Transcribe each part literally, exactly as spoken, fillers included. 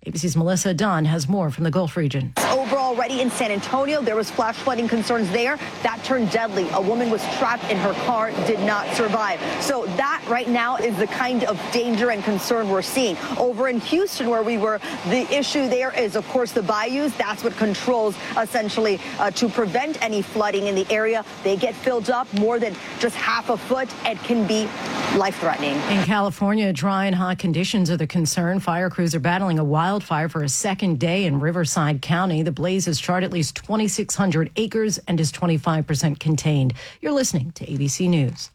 A B C's Melissa Dunn has more from the Gulf region. Over already in San Antonio, there was flash flooding concerns there. That turned deadly. A woman was trapped in her car, did not survive. So that right now is the kind of danger and concern we're seeing. Over in Houston, where we were, the issue there is, of course, the bayous. That's what controls, essentially, uh, to prevent any flooding in the area. They get filled up more than just half a foot. It can be life-threatening. In California, dry and hot conditions are the concern. Fire crews are battling a wildfire for a second day in Riverside County. The blaze has charred at least twenty-six hundred acres and is twenty-five percent contained. You're listening to A B C News.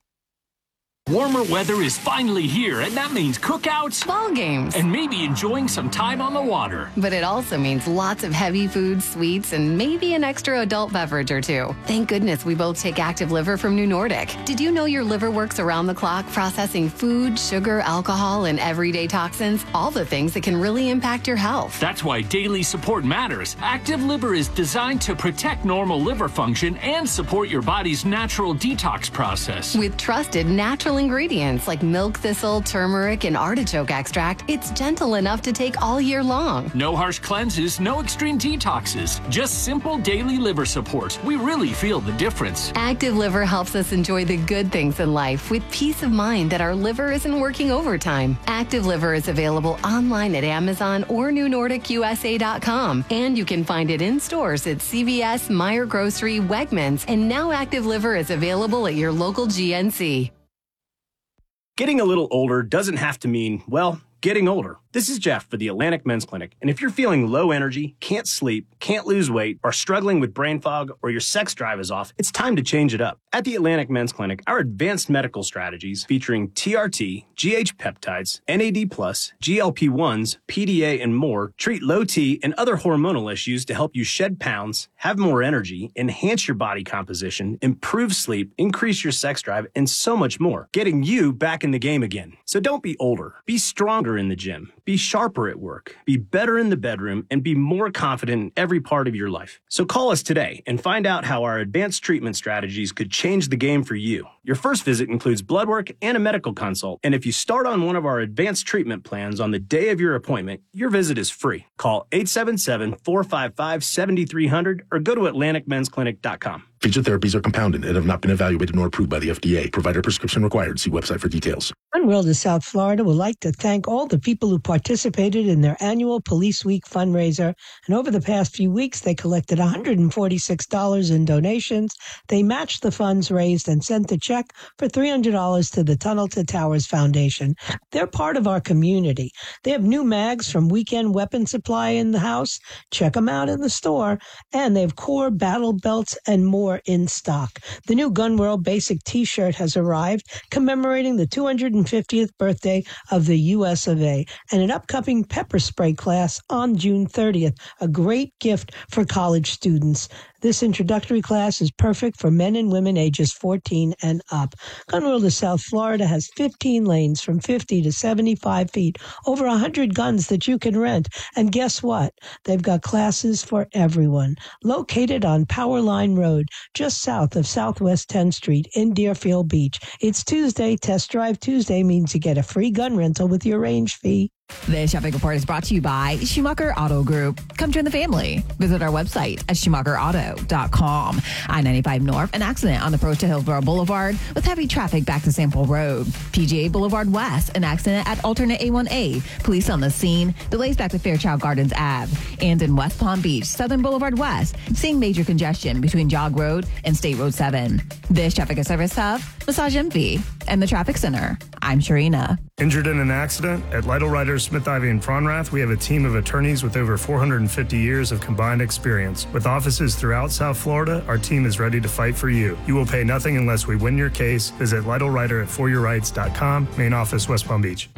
Warmer weather is finally here, and that means cookouts, ball games, and maybe enjoying some time on the water. But it also means lots of heavy foods, sweets, and maybe an extra adult beverage or two. Thank goodness we both take Active Liver from New Nordic. Did you know your liver works around the clock, processing food, sugar, alcohol, and everyday toxins? All the things that can really impact your health. That's why daily support matters. Active Liver is designed to protect normal liver function and support your body's natural detox process. With trusted natural ingredients like milk thistle, turmeric, and artichoke extract, it's gentle enough to take all year long. No harsh cleanses, no extreme detoxes, just simple daily liver support. We really feel the difference. Active Liver helps us enjoy the good things in life with peace of mind that our liver isn't working overtime. Active Liver is available online at Amazon or new nordic u s a dot com, and you can find it in stores at C V S, Meijer Grocery, Wegmans, and now Active Liver is available at your local G N C. Getting a little older doesn't have to mean, well, getting older. This is Jeff for the Atlantic Men's Clinic, and if you're feeling low energy, can't sleep, can't lose weight, are struggling with brain fog, or your sex drive is off, it's time to change it up. At the Atlantic Men's Clinic, our advanced medical strategies featuring T R T, G H peptides, N A D plus, G L P ones, P D A, and more treat low T and other hormonal issues to help you shed pounds, have more energy, enhance your body composition, improve sleep, increase your sex drive, and so much more, getting you back in the game again. So don't be older. Be stronger in the gym. Be sharper at work. Be better in the bedroom, and be more confident in every part of your life. So call us today and find out how our advanced treatment strategies could change the game for you. Your first visit includes blood work and a medical consult, and if you start on one of our advanced treatment plans on the day of your appointment, your visit is free. Call eight seven seven, four five five, seven three zero zero or go to atlantic men's clinic dot com. Featured therapies are compounded and have not been evaluated nor approved by the F D A. Provider prescription required. See website for details. One World of South Florida would like to thank all the people who participated in their annual Police Week fundraiser. And over the past few weeks, they collected one hundred forty-six dollars in donations. They matched the funds raised and sent the check for three hundred dollars to the Tunnel to Towers Foundation. They're part of our community. They have new mags from Weekend Weapon Supply in the house. Check them out in the store. And they have core battle belts and more in stock. The new Gun World Basic T-shirt has arrived, commemorating the two hundred fiftieth birthday of the U S of A, and an upcoming pepper spray class on June thirtieth, a great gift for college students. This introductory class is perfect for men and women ages fourteen and up. Gun World of South Florida has fifteen lanes from fifty to seventy-five feet, over one hundred guns that you can rent. And guess what? They've got classes for everyone. Located on Powerline Road, just south of Southwest tenth Street in Deerfield Beach. It's Tuesday. Test Drive Tuesday means you get a free gun rental with your range fee. This traffic report is brought to you by Schumacher Auto Group. Come join the family. Visit our website at schumacher auto dot com. I ninety-five North, an accident on the approach to Hillsborough Boulevard with heavy traffic back to Sample Road. P G A Boulevard West, an accident at alternate A one A. Police on the scene. Delays back to Fairchild Gardens Ave. And in West Palm Beach, Southern Boulevard West, seeing major congestion between Jog Road and State Road seven. This traffic is service of Massage Envy and the Traffic Center. I'm Sharina. Injured in an accident? At Lytle Writers, Smith Ivy and Fronrath, we have a team of attorneys with over four hundred fifty years of combined experience. With offices throughout South Florida, our team is ready to fight for you. You will pay nothing unless we win your case. Visit Lytle Writer at for your rights dot com, main office, West Palm Beach.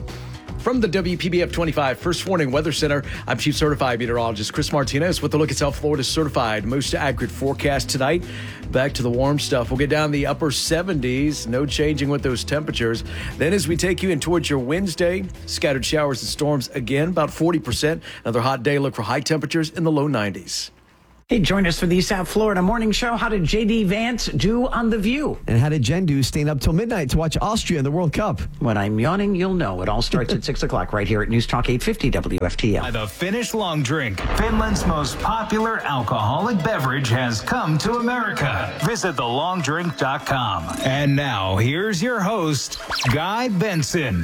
From the W P B F twenty-five First Warning Weather Center, I'm Chief Certified Meteorologist Chris Martinez with a look at South Florida's certified most accurate forecast tonight. Back to the warm stuff. We'll get down the upper seventies. No changing with those temperatures. Then as we take you in towards your Wednesday, scattered showers and storms again, about forty percent. Another hot day. Look for high temperatures in the low nineties. Hey, join us for the South Florida Morning Show. How did J D Vance do on The View? And how did Jen do staying up till midnight to watch Austria in the World Cup? When I'm yawning, you'll know. It all starts at six o'clock right here at News Talk eight fifty W F T L. By the Finnish Long Drink, Finland's most popular alcoholic beverage, has come to America. Visit the long drink dot com. And now, here's your host, Guy Benson.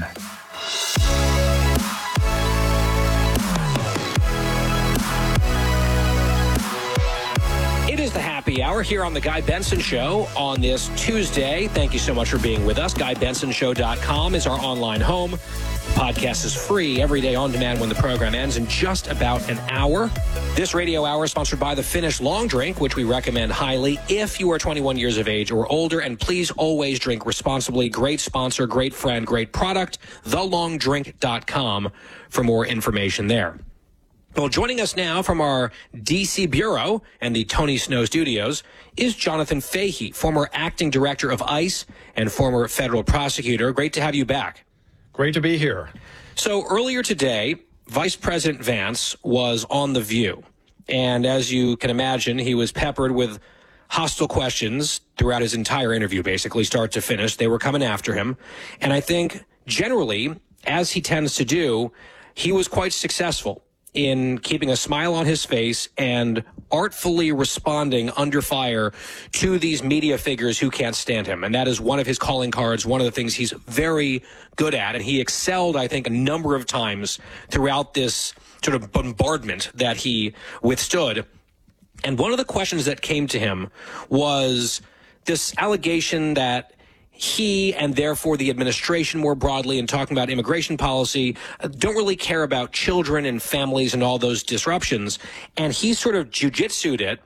It is the happy hour here on the Guy Benson Show on this Tuesday. Thank you so much for being with us. Guy Benson Show dot com is our online home. The podcast is free every day on demand when the program ends in just about an hour. This radio hour is sponsored by the Finnish Long Drink, which we recommend highly if you are twenty-one years of age or older. And please always drink responsibly. Great sponsor, great friend, great product. the long drink dot com for more information there. Well, joining us now from our D C bureau and the Tony Snow studios is Jonathan Fahey, former acting director of ICE and former federal prosecutor. Great to have you back. Great to be here. So earlier today, Vice President Vance was on The View. And as you can imagine, he was peppered with hostile questions throughout his entire interview, basically, start to finish. They were coming after him. And I think generally, as he tends to do, he was quite successful in keeping a smile on his face and artfully responding under fire to these media figures who can't stand him. And that is one of his calling cards, one of the things he's very good at. And he excelled, I think, a number of times throughout this sort of bombardment that he withstood. And one of the questions that came to him was this allegation that he and therefore the administration more broadly, in talking about immigration policy, don't really care about children and families and all those disruptions. And he sort of jujitsu'd it,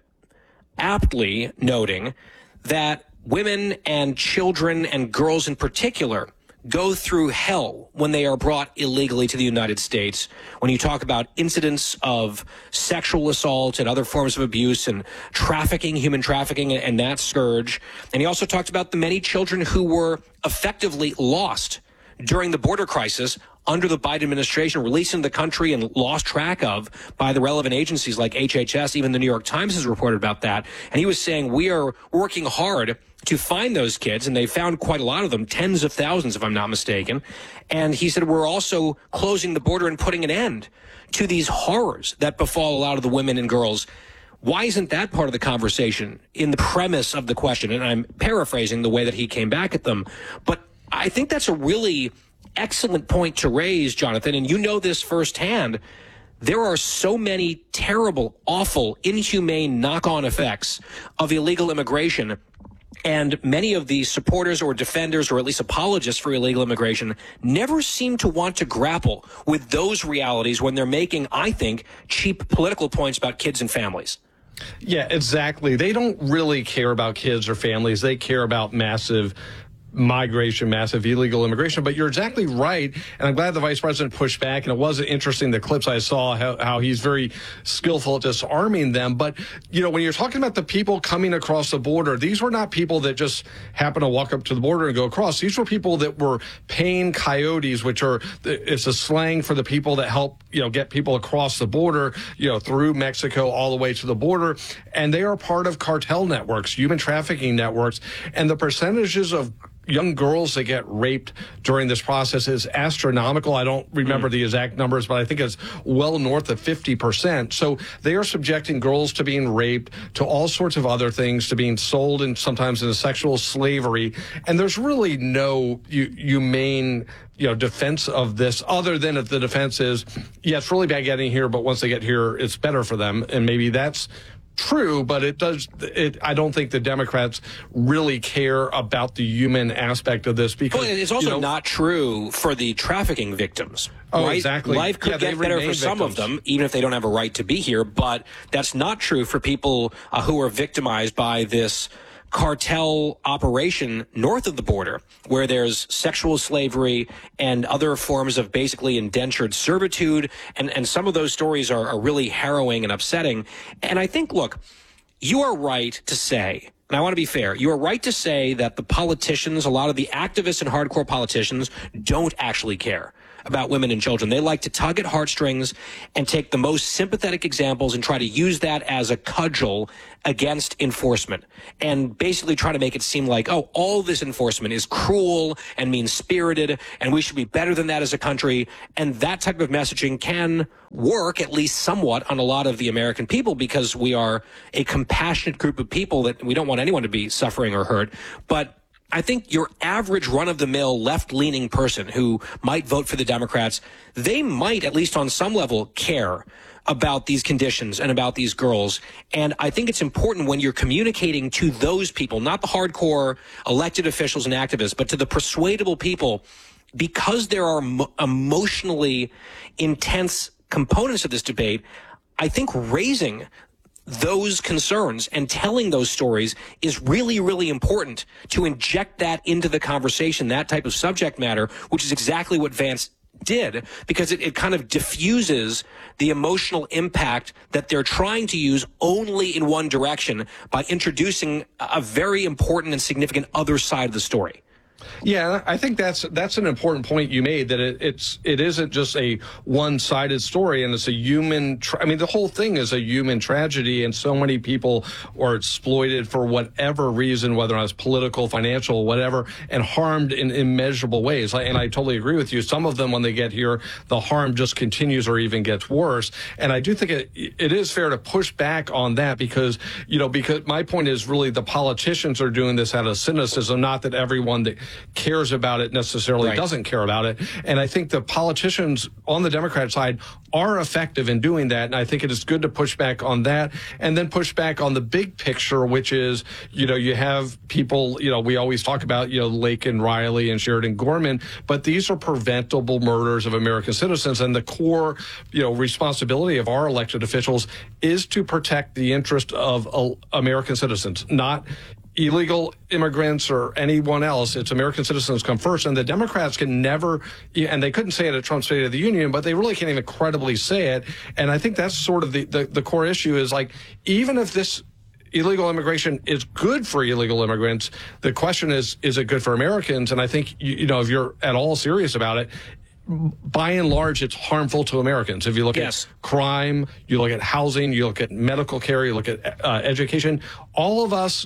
aptly noting that women and children and girls in particular go through hell when they are brought illegally to the United States. When you talk about incidents of sexual assault and other forms of abuse and trafficking, human trafficking, and that scourge. And he also talked about the many children who were effectively lost during the border crisis under the Biden administration, released into the country and lost track of by the relevant agencies like H H S. Even the New York Times has reported about that. And he was saying, we are working hard to find those kids, and they found quite a lot of them, tens of thousands, if I'm not mistaken. And he said, we're also closing the border and putting an end to these horrors that befall a lot of the women and girls. Why isn't that part of the conversation in the premise of the question? And I'm paraphrasing the way that he came back at them. But I think that's a really excellent point to raise, Jonathan, and you know this firsthand. There are so many terrible, awful, inhumane knock-on effects of illegal immigration. And many of the supporters or defenders or at least apologists for illegal immigration never seem to want to grapple with those realities when they're making, I think, cheap political points about kids and families. Yeah, exactly. They don't really care about kids or families. They care about massive migration, massive illegal immigration. But you're exactly right. And I'm glad the vice president pushed back. And it was interesting, the clips I saw, how, how he's very skillful at disarming them. But, you know, when you're talking about the people coming across the border, these were not people that just happen to walk up to the border and go across. These were people that were paying coyotes, which are, it's a slang for the people that help, you know, get people across the border, you know, through Mexico all the way to the border. And they are part of cartel networks, human trafficking networks. And the percentages of young girls that get raped during this process is astronomical. I don't remember mm. the exact numbers, but I think it's well north of fifty percent. So they are subjecting girls to being raped, to all sorts of other things, to being sold and sometimes into sexual slavery. And there's really no humane, you know, defense of this, other than if the defense is, yeah, it's really bad getting here, but once they get here, it's better for them. And maybe that's true, but it does. It, I don't think the Democrats really care about the human aspect of this, because well, it's also you know, not true for the trafficking victims. Oh, right? exactly. Life could yeah, get better for some victims. of them, even if they don't have a right to be here. But that's not true for people uh, who are victimized by this cartel operation north of the border, where there's sexual slavery and other forms of basically indentured servitude. And, and some of those stories are, are really harrowing and upsetting. And I think, look, you are right to say, and I want to be fair, you are right to say that the politicians, a lot of the activists and hardcore politicians, don't actually care about women and children. They like to tug at heartstrings and take the most sympathetic examples and try to use that as a cudgel against enforcement and basically try to make it seem like, oh, all this enforcement is cruel and mean-spirited and we should be better than that as a country. And that type of messaging can work at least somewhat on a lot of the American people because we are a compassionate group of people that we don't want anyone to be suffering or hurt. But I think your average run-of-the-mill left-leaning person who might vote for the Democrats, they might, at least on some level, care about these conditions and about these girls. And I think it's important when you're communicating to those people, not the hardcore elected officials and activists, but to the persuadable people, because there are mo- emotionally intense components of this debate, I think raising those concerns and telling those stories is really, really important to inject that into the conversation, that type of subject matter, which is exactly what Vance did, because it, it kind of diffuses the emotional impact that they're trying to use only in one direction by introducing a very important and significant other side of the story. Yeah, I think that's that's an important point you made, that it, it's it isn't just a one-sided story, and it's a human. Tra- I mean, the whole thing is a human tragedy, and so many people are exploited for whatever reason, whether it's political, financial, whatever, and harmed in immeasurable ways. And I totally agree with you. Some of them, when they get here, the harm just continues or even gets worse. And I do think it it is fair to push back on that because you know because my point is really the politicians are doing this out of cynicism, not that everyone that cares about it necessarily right. doesn't care about it. And I think the politicians on the Democrat side are effective in doing that. And I think it is good to push back on that and then push back on the big picture, which is, you know, you have people, you know, we always talk about, you know, Laken Riley and Sheridan Gorman, but these are preventable murders of American citizens. And the core, you know, responsibility of our elected officials is to protect the interest of uh, American citizens, not illegal immigrants or anyone else. It's American citizens come first. And the Democrats can never, and they couldn't say it at Trump's State of the Union, but they really can't even credibly say it. And I think that's sort of the, the, the core issue is like, even if this illegal immigration is good for illegal immigrants, the question is, is it good for Americans? And I think, you, you know, if you're at all serious about it, by and large, it's harmful to Americans. If you look yes. at crime, you look at housing, you look at medical care, you look at uh, education, all of us,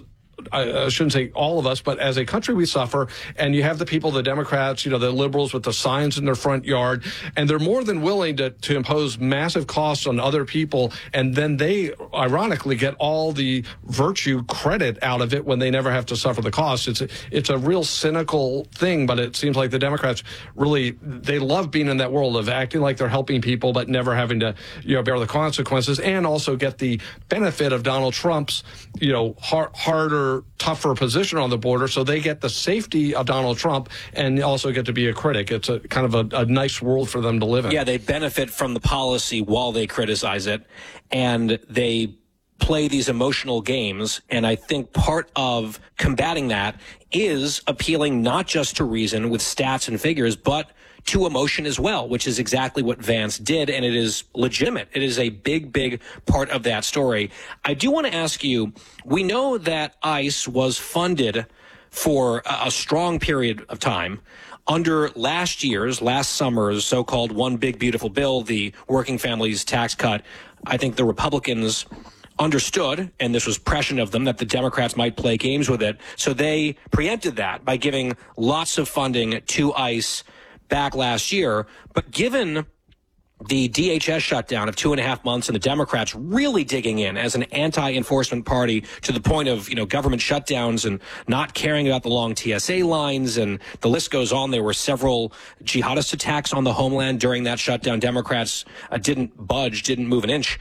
I shouldn't say all of us, but as a country, we suffer. And you have the people, the Democrats, you know, the liberals with the signs in their front yard, and they're more than willing to, to impose massive costs on other people. And then they, ironically, get all the virtue credit out of it when they never have to suffer the cost. It's a, it's a real cynical thing, but it seems like the Democrats really, they love being in that world of acting like they're helping people, but never having to, you know, bear the consequences and also get the benefit of Donald Trump's, you know, hard, harder, tougher position on the border, so they get the safety of Donald Trump and also get to be a critic. It's a kind of a, a nice world for them to live in. Yeah, they benefit from the policy while they criticize it, and they play these emotional games. And I think part of combating that is appealing not just to reason with stats and figures, but to emotion as well, which is exactly what Vance did, and it is legitimate. It is a big, big part of that story. I do want to ask you, we know that ICE was funded for a strong period of time under last year's, last summer's so-called One Big Beautiful Bill, the working families tax cut. I think the Republicans understood, and this was prescient of them, that the Democrats might play games with it. So they preempted that by giving lots of funding to ICE back last year. But given the D H S shutdown of two and a half months and the Democrats really digging in as an anti-enforcement party to the point of, you know, government shutdowns and not caring about the long T S A lines, and the list goes on. There were several jihadist attacks on the homeland during that shutdown. Democrats uh, didn't budge, didn't move an inch.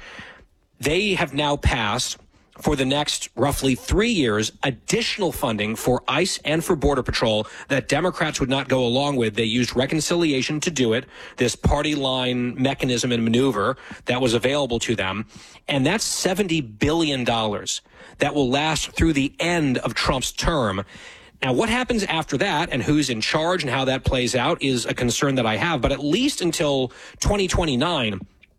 They have now passed, for the next roughly three years, additional funding for ICE and for Border Patrol that Democrats would not go along with. They used reconciliation to do it, this party line mechanism and maneuver that was available to them. And that's seventy billion dollars that will last through the end of Trump's term. Now, what happens after that and who's in charge and how that plays out is a concern that I have. But at least until twenty twenty-nine,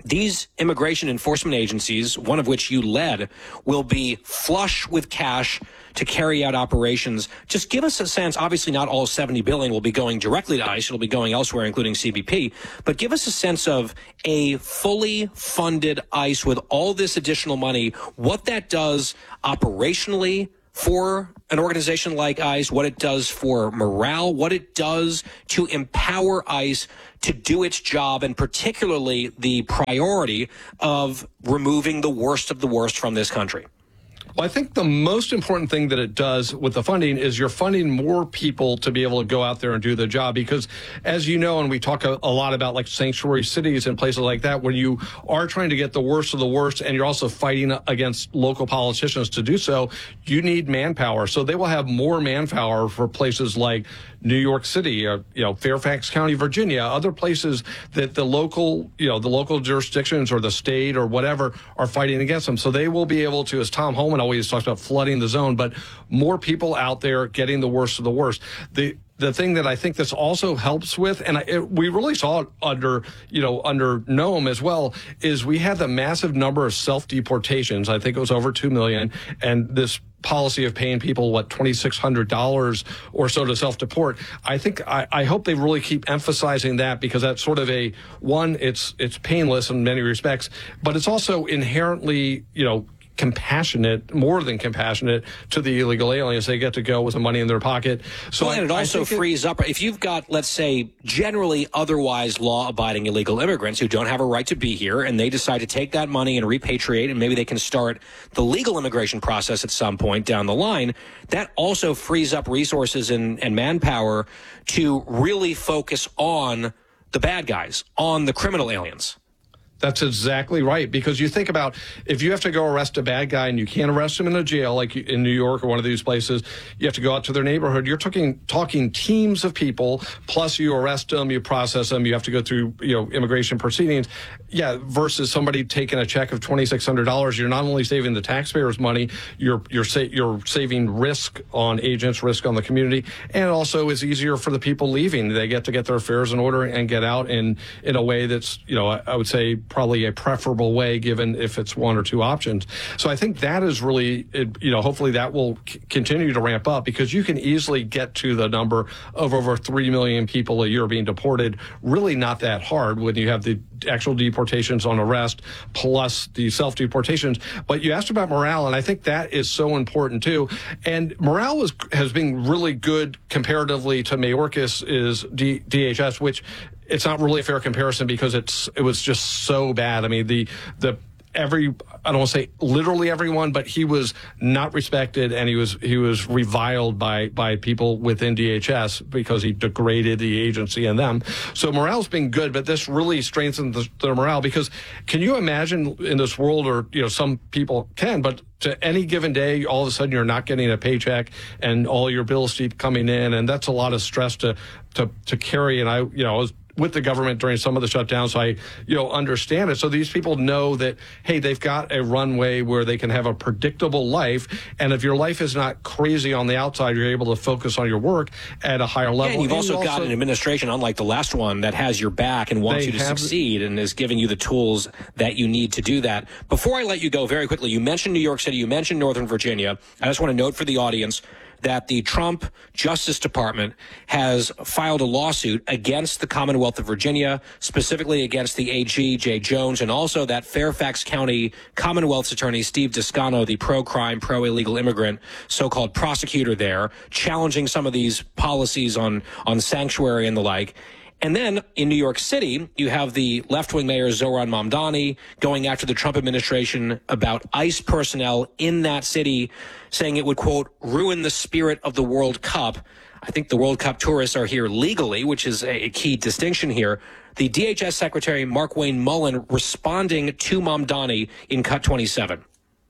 these immigration enforcement agencies, one of which you led, will be flush with cash to carry out operations. Just give us a sense. Obviously, not all seventy billion dollars will be going directly to ICE. It'll be going elsewhere, including C B P. But give us a sense of a fully funded ICE with all this additional money, what that does operationally for an organization like ICE, what it does for morale, what it does to empower ICE to do its job, and particularly the priority of removing the worst of the worst from this country. Well, I think the most important thing that it does with the funding is you're funding more people to be able to go out there and do the job. Because as you know, and we talk a, a lot about like sanctuary cities and places like that, when you are trying to get the worst of the worst and you're also fighting against local politicians to do so, you need manpower. So they will have more manpower for places like New York City, or, you know, Fairfax County, Virginia, other places that the local, you know, the local jurisdictions or the state or whatever are fighting against them. So they will be able to, as Tom Holman always talks about, flooding the zone, but more people out there getting the worst of the worst. The The thing that I think this also helps with, and I, it, we really saw it under, you know, under Noam as well, is we had the massive number of self-deportations. I think it was over two million. And this policy of paying people, what, twenty-six hundred dollars or so to self-deport. I think, I, I hope they really keep emphasizing that, because that's sort of a, one, it's, it's painless in many respects, but it's also inherently, you know, compassionate, more than compassionate to the illegal aliens. They get to go with the money in their pocket. So well, and it I, also I frees it, up, if you've got, let's say, generally otherwise law-abiding illegal immigrants who don't have a right to be here, and they decide to take that money and repatriate, and maybe they can start the legal immigration process at some point down the line, that also frees up resources and, and manpower to really focus on the bad guys, on the criminal aliens. That's exactly right. Because you think about, if you have to go arrest a bad guy and you can't arrest him in a jail like in New York or one of these places, you have to go out to their neighborhood. You're talking talking teams of people, plus you arrest them, you process them, you have to go through, you know, immigration proceedings. Yeah, versus somebody taking a check of twenty-six hundred dollars, you're not only saving the taxpayers' money, you're you're sa- you're saving risk on agents, risk on the community, and it also is easier for the people leaving. They get to get their affairs in order and get out in in a way that's, you know, I, I would say probably a preferable way, given if it's one or two options. So I think that is really, you know, hopefully that will c- continue to ramp up, because you can easily get to the number of over three million people a year being deported. Really not that hard when you have the actual deportations on arrest plus the self-deportations. But you asked about morale, and I think that is so important too. And morale is, has been really good comparatively to Mayorkas is D, DHS, which it's not really a fair comparison because it's it was just so bad. I mean, the the every I don't want to say literally everyone, but he was not respected, and he was he was reviled by by people within D H S because he degraded the agency and them. So morale's been good, but this really strengthens the, the morale, because can you imagine in this world, or you know, some people can, but to any given day, all of a sudden you're not getting a paycheck and all your bills keep coming in, and that's a lot of stress to to to carry. And I you know I was with the government during some of the shutdowns, so I, you know, understand it. So these people know that, hey, they've got a runway where they can have a predictable life, and if your life is not crazy on the outside, you're able to focus on your work at a higher level. Yeah, and you've and also, also got an administration, unlike the last one, that has your back and wants you to succeed and is giving you the tools that you need to do that. Before I let you go, very quickly, you mentioned New York City, you mentioned Northern Virginia. I just want to note for the audience that the Trump Justice Department has filed a lawsuit against the Commonwealth of Virginia, specifically against the A G, Jay Jones, and also that Fairfax County Commonwealth's attorney, Steve Descano, the pro-crime, pro-illegal immigrant so-called prosecutor there, challenging some of these policies on, on sanctuary and the like. And then in New York City, you have the left-wing mayor Zohran Mamdani going after the Trump administration about ICE personnel in that city, saying it would, quote, ruin the spirit of the World Cup. I think the World Cup tourists are here legally, which is a key distinction here. The D H S Secretary Markwayne Mullin responding to Mamdani in Cut twenty-seven.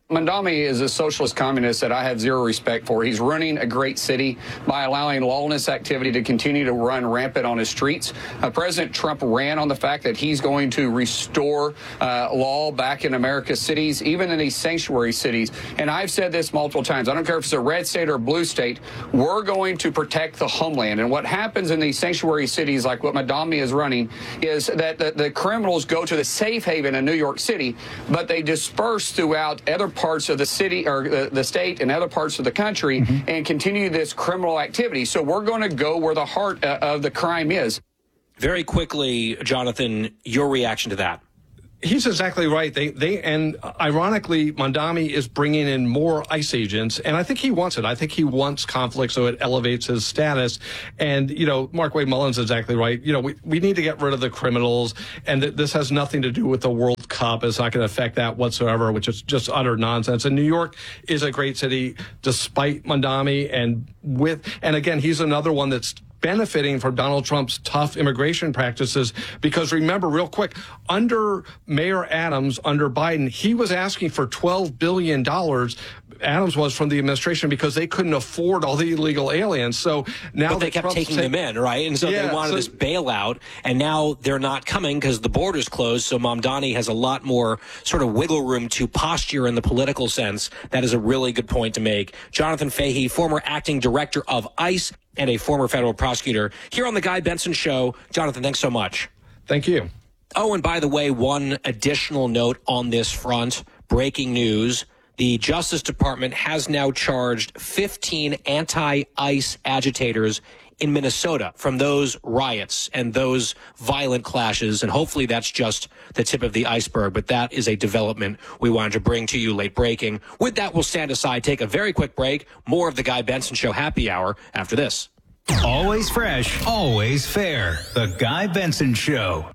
Mandami is a socialist communist that I have zero respect for. He's running a great city by allowing lawless activity to continue to run rampant on his streets. Uh, President Trump ran on the fact that he's going to restore uh, law back in America's cities, even in these sanctuary cities. And I've said this multiple times. I don't care if it's a red state or a blue state. We're going to protect the homeland. And what happens in these sanctuary cities, like what Mandami is running, is that the, the criminals go to the safe haven in New York City, but they disperse throughout other parts of the city or the, the state and other parts of the country mm-hmm. and continue this criminal activity. So we're going to go where the heart uh, of the crime is. Very quickly, Jonathan, your reaction to that. He's exactly right. They, they, and ironically, Mandami is bringing in more ICE agents, and I think he wants it. I think he wants conflict, so it elevates his status. And, you know, Markwayne Mullins is exactly right. You know, we, we need to get rid of the criminals, and th- this has nothing to do with the World Cup. It's not going to affect that whatsoever, which is just utter nonsense. And New York is a great city, despite Mandami, and with, and again, he's another one that's benefiting from Donald Trump's tough immigration practices, because remember, real quick, under Mayor Adams, under Biden, he was asking for twelve billion dollars. Adams was from the administration because they couldn't afford all the illegal aliens. So now but they kept Trump's taking ta- them in, right? And so yeah, they wanted so- this bailout, and now they're not coming because the border's closed. So Mamdani has a lot more sort of wiggle room to posture in the political sense. That is a really good point to make. Jonathan Fahey, former acting director of ICE and a former federal prosecutor, here on the Guy Benson Show. Jonathan, thanks so much. Thank you. Oh, and by the way, one additional note on this front, breaking news. The Justice Department has now charged fifteen anti-ICE agitators in Minnesota from those riots and those violent clashes. And hopefully that's just the tip of the iceberg. But that is a development we wanted to bring to you late breaking. With that, we'll stand aside, take a very quick break. More of the Guy Benson Show happy hour after this. Always fresh, always fair. The Guy Benson Show.